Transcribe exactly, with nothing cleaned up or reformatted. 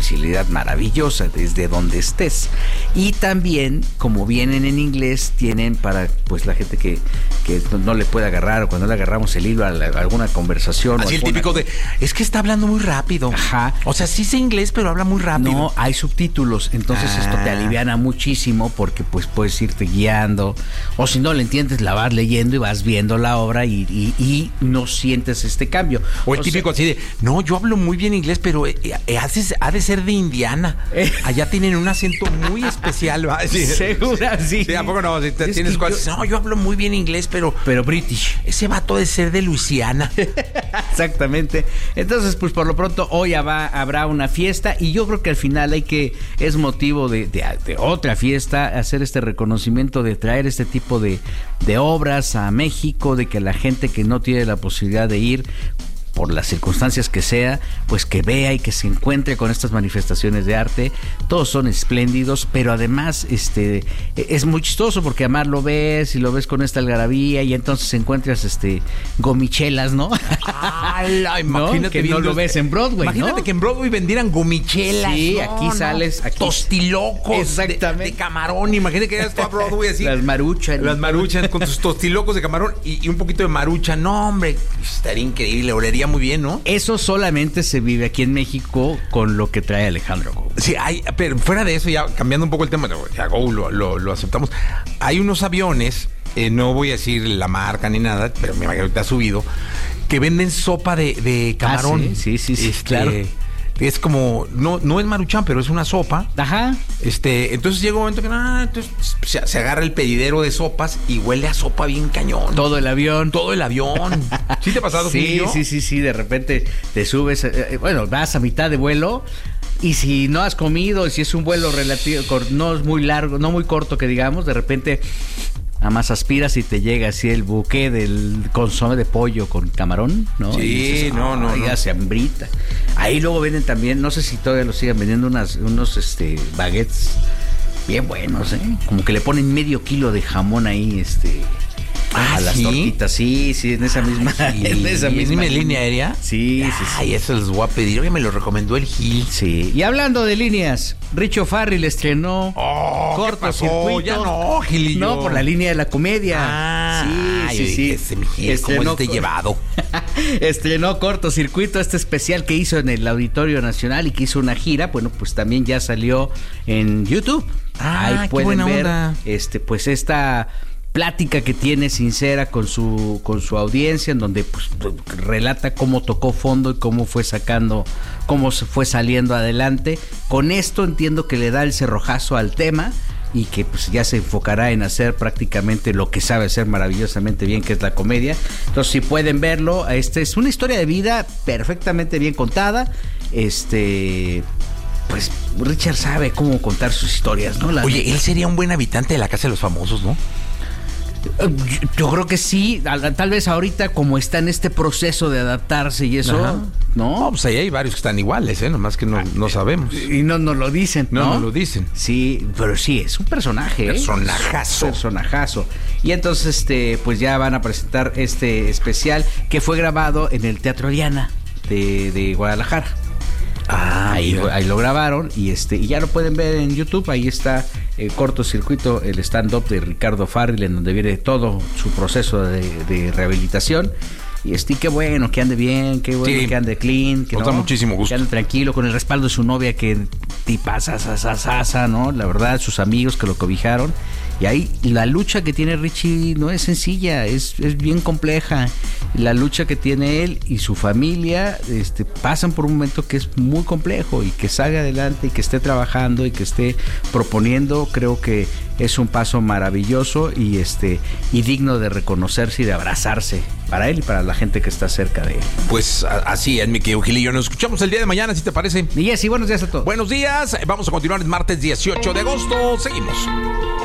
especialidad maravillosa desde donde estés. Y también, como vienen en inglés, tienen para pues la gente que, que no le puede agarrar, o cuando le agarramos el hilo a, la, a alguna conversación. Así el típico de, es que está hablando muy rápido. Ajá. O sea, sí sé inglés, pero habla muy rápido. No, hay subtítulos, entonces ah. esto te aliviana muchísimo porque pues puedes irte guiando, o si no le entiendes, la vas leyendo y vas viendo la obra y, y, y no sientes este cambio. O el o típico sea, así de, no, yo hablo muy bien inglés, pero eh, eh, ha de ser de Indiana. Allá tienen un acento muy especial, ¿va? Sí. Segura, sí. Sí, ¿a poco no? Si te, tienes cosas, yo... No, yo hablo muy bien inglés, pero... Pero British. Ese vato de ser de Luisiana. Exactamente. Entonces, pues por lo pronto hoy habrá, habrá una fiesta y yo creo que al final hay que, es motivo de, de, de otra fiesta, hacer este reconocimiento, de traer este tipo de, de obras a México, de que la gente que no tiene la posibilidad de ir, por las circunstancias que sea, pues que vea y que se encuentre con estas manifestaciones de arte. Todos son espléndidos, pero además este es muy chistoso porque además lo ves y lo ves con esta algarabía y entonces encuentras este gomichelas, ¿no? Ay, imagínate, ¿no? Que no lo ves en Broadway, imagínate, ¿no? Que en Broadway vendieran gomichelas. Sí, no, aquí no. sales aquí. Tostilocos. Exactamente. De, de camarón. Imagínate que llegas a Broadway así. Las maruchas. Las maruchas con tus tostilocos de camarón y, y un poquito de marucha. No, hombre, estaría increíble. Olería muy bien, ¿no? Eso solamente se vive aquí en México con lo que trae Alejandro Gou. Sí, hay, pero fuera de eso, ya cambiando un poco el tema, ya Gou lo, lo, lo aceptamos. Hay unos aviones, eh, no voy a decir la marca ni nada, pero me imagino que te ha subido, que venden sopa de, de camarón. Ah, sí, sí, sí, sí, este, claro. Es como, no, no es maruchan, pero es una sopa. Ajá. Este, entonces llega un momento que ah, entonces se, se agarra el pedidero de sopas y huele a sopa bien cañón. Todo el avión. Todo el avión. ¿Sí te ha pasado? Sí, sí, sí, sí. De repente te subes, eh, bueno, vas a mitad de vuelo. Y si no has comido, si es un vuelo relativo, no es muy largo, no muy corto que digamos, de repente nada más aspiras y te llega así el buque del consomé de pollo con camarón, ¿no? Sí, dices, no, no, ya no. se hambrita. Ahí luego venden también, no sé si todavía lo sigan vendiendo, unas, unos este baguettes bien buenos, ¿eh? Como que le ponen medio kilo de jamón ahí, este... Ah, a las ¿sí? tortitas, sí, sí, en esa misma, Ay, en esa misma línea, línea aérea. Sí, sí, sí. Ay, eso les voy a pedir. Oye, me lo recomendó el Gil. Sí. Y hablando de líneas, Richo Farrell estrenó oh, Cortocircuito. Ya no, Gilillo. No, por la línea de la comedia. Ah, sí, sí, sí. Ese, mi Gil, estrenó, ¿cómo es de llevado? Estrenó Cortocircuito, este especial que hizo en el Auditorio Nacional y que hizo una gira. Bueno, pues también ya salió en YouTube. Ah, ahí qué pueden buena ver onda. este, pues esta plática que tiene sincera con su con su audiencia, en donde pues relata cómo tocó fondo y cómo fue sacando, cómo se fue saliendo adelante. Con esto entiendo que le da el cerrojazo al tema y que pues ya se enfocará en hacer prácticamente lo que sabe hacer maravillosamente bien, que es la comedia. Entonces, si pueden verlo, este es una historia de vida perfectamente bien contada. Este pues Richard sabe cómo contar sus historias, ¿no? La Oye, neta. él sería un buen habitante de la Casa de los Famosos, ¿no? Yo, yo creo que sí, tal vez ahorita como está en este proceso de adaptarse y eso, Ajá. ¿no? No, pues ahí hay varios que están iguales, ¿eh? Nomás que no, no sabemos. Y no nos lo dicen, ¿no? No nos lo dicen. Sí, pero sí, es un personaje, ¿eh? Personajazo. Personajazo. Y entonces, este, pues ya van a presentar este especial que fue grabado en el Teatro Diana de, de Guadalajara. Ah, ahí, ahí lo grabaron y este y ya lo pueden ver en YouTube. Ahí está el Cortocircuito, el stand-up de Ricardo Farrell, en donde viene todo su proceso de, de rehabilitación. Y este, qué bueno, que ande bien, qué bueno, sí, que ande clean, que nos da muchísimo gusto. Que ande tranquilo, con el respaldo de su novia, que tipa sasa, ¿no? La verdad, sus amigos que lo cobijaron. Y ahí la lucha que tiene Richie no es sencilla, es, es bien compleja. La lucha que tiene él y su familia este, pasan por un momento que es muy complejo, y que salga adelante y que esté trabajando y que esté proponiendo, creo que es un paso maravilloso y este y digno de reconocerse y de abrazarse para él y para la gente que está cerca de él. Pues así es, mi querido Gilillo. Nos escuchamos el día de mañana, si te parece. Y sí, buenos días a todos. Buenos días, vamos a continuar el martes dieciocho de agosto. Seguimos.